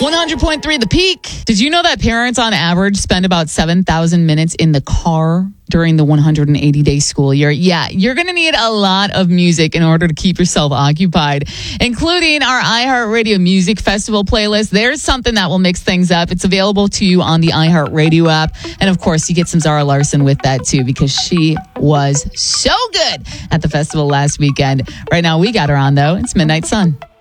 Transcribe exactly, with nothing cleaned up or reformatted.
one hundred point three The Peak. Did you know that parents on average spend about seven thousand minutes in the car during the one hundred eighty day school year? Yeah, you're going to need a lot of music in order to keep yourself occupied, including our iHeartRadio Music Festival playlist. There's something that will mix things up. It's available to you on the iHeartRadio app. And of course, you get some Zara Larson with that too, because she was so good at the festival last weekend. Right now, we got her on though. It's Midnight Sun.